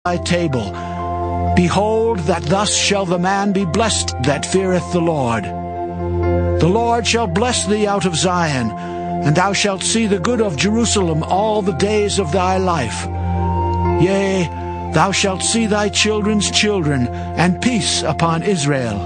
thy table. Behold, that thus shall the man be blessed that feareth the Lord. The Lord shall bless thee out of Zion, and thou shalt see the good of Jerusalem all the days of thy life. Yea, thou shalt see thy children's children, and peace upon Israel.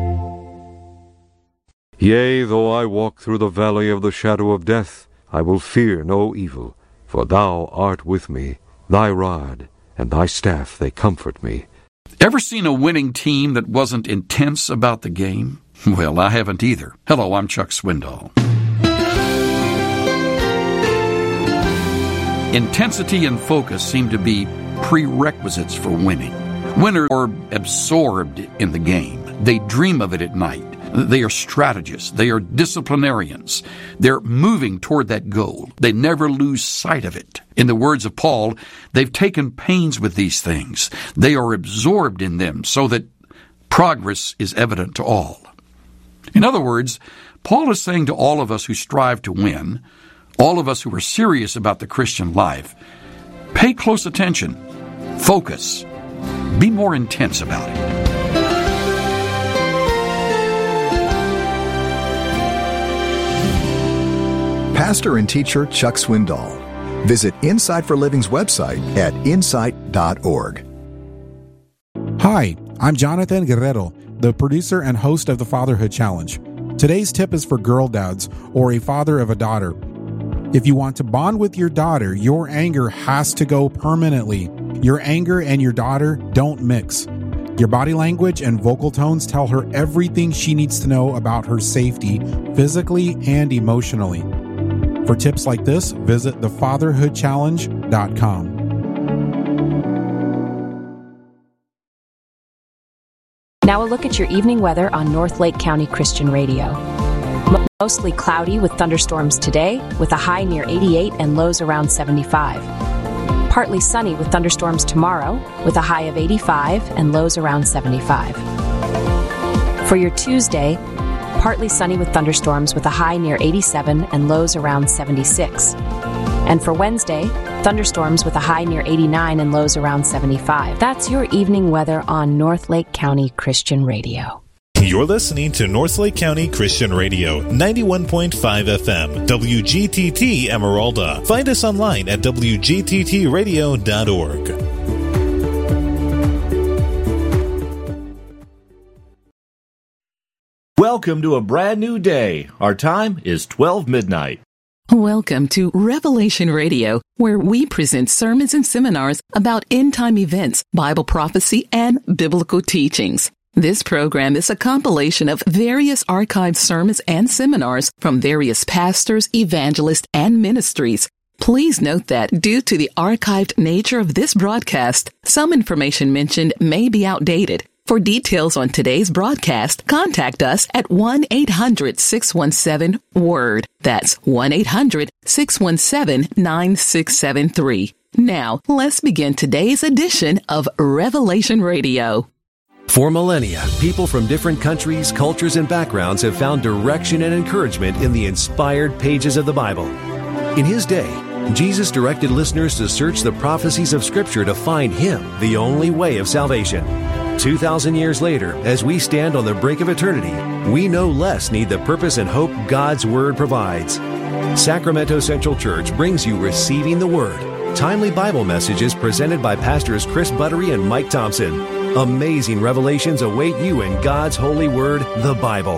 Yea, though I walk through the valley of the shadow of death, I will fear no evil, for thou art with me. Thy rod and thy staff, they comfort me. Ever seen a winning team that wasn't intense about the game? Well, I haven't either. Hello, I'm Chuck Swindoll. Intensity and focus seem to be prerequisites for winning. Winners are absorbed in the game. They dream of it at night. They are strategists. They are disciplinarians. They're moving toward that goal. They never lose sight of it. In the words of Paul, they've taken pains with these things. They are absorbed in them so that progress is evident to all. In other words, Paul is saying to all of us who strive to win, all of us who are serious about the Christian life, pay close attention, focus, be more intense about it. Pastor and teacher Chuck Swindoll. Visit Insight for Living's website at insight.org. Hi, I'm Jonathan Guerrero, the producer and host of the Fatherhood Challenge. Today's tip is for girl dads or a father of a daughter. If you want to bond with your daughter, your anger has to go permanently. Your anger and your daughter don't mix. Your body language and vocal tones tell her everything she needs to know about her safety, physically and emotionally. For tips like this, visit thefatherhoodchallenge.com. Now a look at your evening weather on North Lake County Christian Radio. Mostly cloudy with thunderstorms today, with a high near 88 and lows around 75. Partly sunny with thunderstorms tomorrow, with a high of 85 and lows around 75. For your Tuesday, partly sunny with thunderstorms with a high near 87 and lows around 76. And for Wednesday, thunderstorms with a high near 89 and lows around 75. That's your evening weather on North Lake County Christian Radio. You're listening to North Lake County Christian Radio, 91.5 FM, WGTT Emeralda. Find us online at WGTTradio.org. Welcome to a brand new day. Our time is 12 midnight. Welcome to Revelation Radio, where we present sermons and seminars about end-time events, Bible prophecy, and biblical teachings. This program is a compilation of various archived sermons and seminars from various pastors, evangelists, and ministries. Please note that due to the archived nature of this broadcast, some information mentioned may be outdated. For details on today's broadcast, contact us at 1-800-617-WORD. That's 1-800-617-9673. Now, let's begin today's edition of Revelation Radio. For millennia, people from different countries, cultures, and backgrounds have found direction and encouragement in the inspired pages of the Bible. In His day, Jesus directed listeners to search the prophecies of Scripture to find Him, the only way of salvation. 2,000 years later, as we stand on the brink of eternity, we no less need the purpose and hope God's Word provides. Sacramento Central Church brings you Receiving the Word, timely Bible messages presented by Pastors Chris Buttery and Mike Thompson. Amazing revelations await you in God's holy Word, the Bible.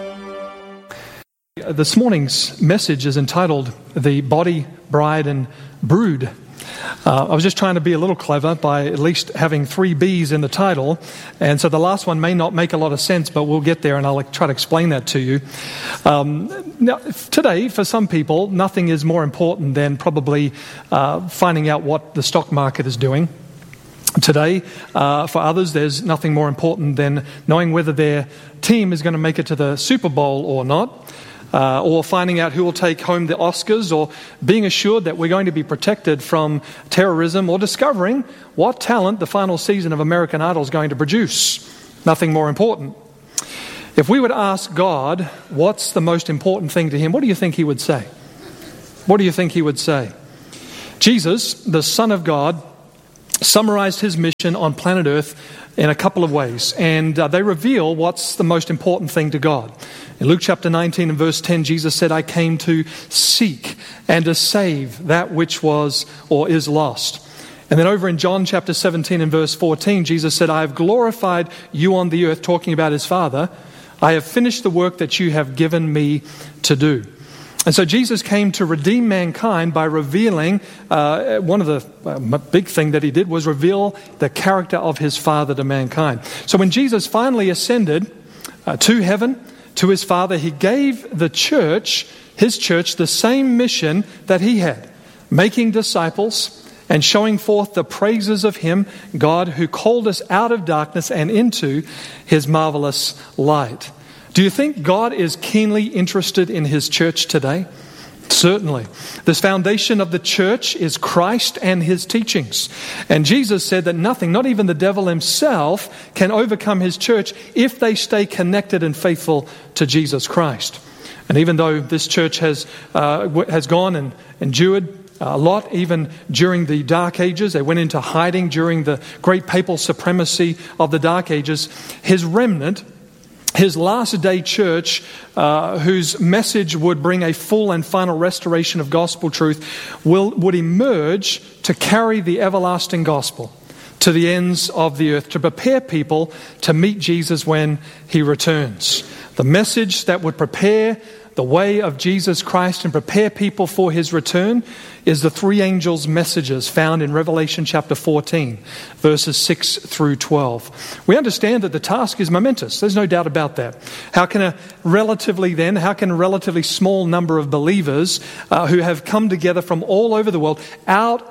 This morning's message is entitled, The Body, Bride, and Brood. I was just trying to be a little clever by at least having 3 B's in the title, and so the last one may not make a lot of sense, but we'll get there and I'll try to explain that to you. Now, today, for some people, nothing is more important than probably finding out what the stock market is doing. Today, for others, there's nothing more important than knowing whether their team is going to make it to the Super Bowl or not. Or finding out who will take home the Oscars, or being assured that we're going to be protected from terrorism, or discovering what talent the final season of American Idol is going to produce. Nothing more important. If we would ask God what's the most important thing to Him, what do you think He would say? What do you think He would say? Jesus, the Son of God, summarized his mission on planet Earth in a couple of ways, and they reveal what's the most important thing to God. In Luke chapter 19 and verse 10, Jesus said, "I came to seek and to save that which was or is lost." And then over in John chapter 17 and verse 14, Jesus said, "I have glorified you on the earth," talking about his Father. "I have finished the work that you have given me to do." And so Jesus came to redeem mankind by revealing, one of the big thing that he did was reveal the character of his Father to mankind. So when Jesus finally ascended to heaven, to his Father, he gave the church, his church, the same mission that he had, making disciples and showing forth the praises of him, God, who called us out of darkness and into his marvelous light. Do you think God is keenly interested in his church today? Certainly. This foundation of the church is Christ and his teachings. And Jesus said that nothing, not even the devil himself, can overcome his church if they stay connected and faithful to Jesus Christ. And even though this church has gone and endured a lot, even during the Dark Ages, they went into hiding during the great papal supremacy of the Dark Ages, his remnant, his last day church, whose message would bring a full and final restoration of gospel truth, would emerge to carry the everlasting gospel to the ends of the earth, to prepare people to meet Jesus when he returns. The message that would prepare the way of Jesus Christ and prepare people for his return is the three angels' messages found in Revelation chapter 14, verses 6 through 12. We understand that the task is momentous. There's no doubt about that. How can a relatively small number of believers who have come together from all over the world, out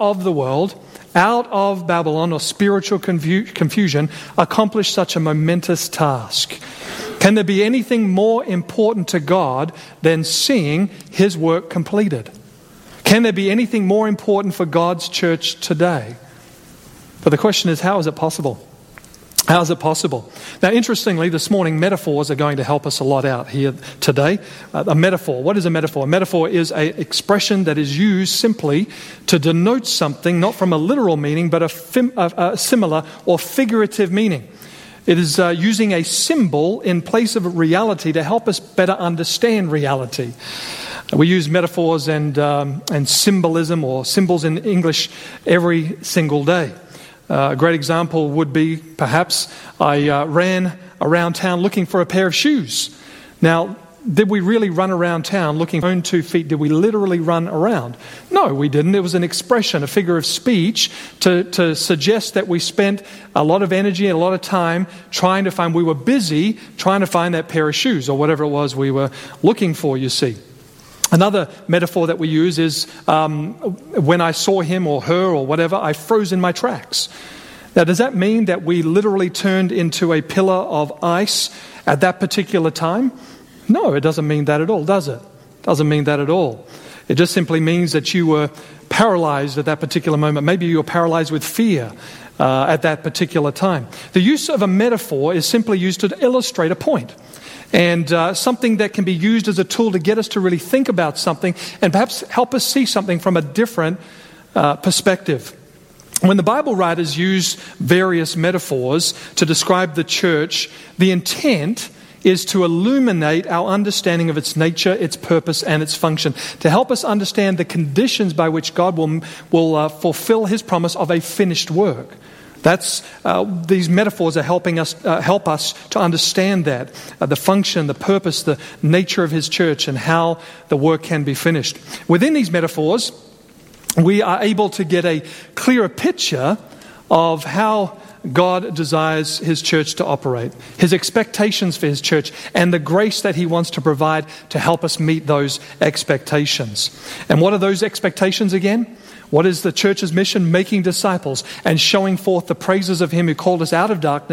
of Babylon or spiritual confusion, accomplish such a momentous task? Can there be anything more important to God than seeing his work completed? Can there be anything more important for God's church today? But the question is, how is it possible? How is it possible? Now, interestingly, this morning, metaphors are going to help us a lot out here today. A metaphor. What is a metaphor? A metaphor is an expression that is used simply to denote something, not from a literal meaning, but a similar or figurative meaning. It is using a symbol in place of reality to help us better understand reality. We use metaphors and symbolism or symbols in English every single day. A great example would be, perhaps, I ran around town looking for a pair of shoes. Now, did we really run around town looking for our own 2 feet? Did we literally run around? No, we didn't. It was an expression, a figure of speech to suggest that we spent a lot of energy and a lot of time we were busy trying to find that pair of shoes or whatever it was we were looking for, you see. Another metaphor that we use is when I saw him or her or whatever, I froze in my tracks. Now, does that mean that we literally turned into a pillar of ice at that particular time? No, it doesn't mean that at all, does it? It doesn't mean that at all. It just simply means that you were paralyzed at that particular moment. Maybe you were paralyzed with fear at that particular time. The use of a metaphor is simply used to illustrate a point. And something that can be used as a tool to get us to really think about something and perhaps help us see something from a different perspective. When the Bible writers use various metaphors to describe the church, the intent is to illuminate our understanding of its nature, its purpose, and its function, to help us understand the conditions by which God will fulfill his promise of a finished work. These metaphors are help us to understand that, the function, the purpose, the nature of his church, and how the work can be finished. Within these metaphors, we are able to get a clearer picture of how God desires his church to operate, his expectations for his church, and the grace that he wants to provide to help us meet those expectations. And what are those expectations again? What is the church's mission? Making disciples and showing forth the praises of him who called us out of darkness